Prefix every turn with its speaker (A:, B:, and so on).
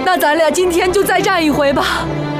A: 那咱俩今天就再战一回吧。